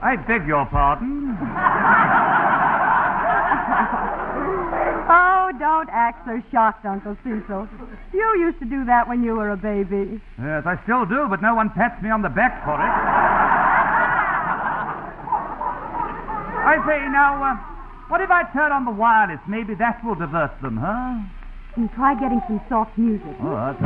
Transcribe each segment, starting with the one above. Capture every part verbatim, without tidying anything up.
I beg your pardon. Oh, don't act so shocked, Uncle Cecil. You used to do that when you were a baby. Yes, I still do, but no one pats me on the back for it. I say, now, uh, what if I turn on the wireless? Maybe that will divert them, huh? And try getting some soft music. Oh, that's...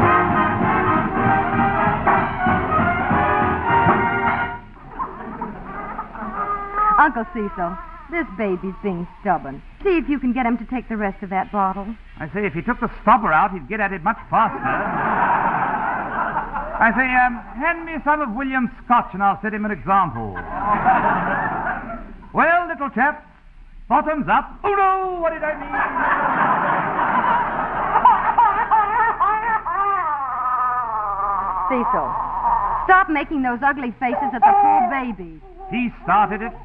Uncle Cecil, this baby's being stubborn. See if you can get him to take the rest of that bottle. I say, if he took the stopper out, he'd get at it much faster. I say, um, hand me some of William's scotch and I'll set him an example. Well, little chap, bottoms up. Oh, no, what did I mean? Cecil, stop making those ugly faces at the poor baby. He started it.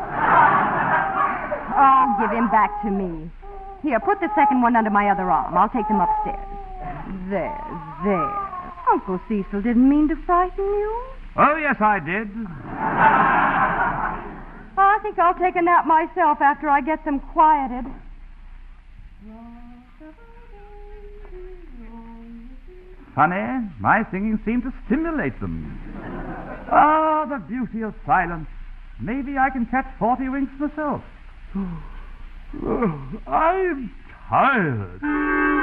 Oh, give him back to me. Here, put the second one under my other arm. I'll take them upstairs. There, there. Uncle Cecil didn't mean to frighten you. Oh, yes, I did. I think I'll take a nap myself after I get them quieted. Funny, my singing seemed to stimulate them. Ah, the beauty of silence. Maybe I can catch forty winks myself. I'm tired.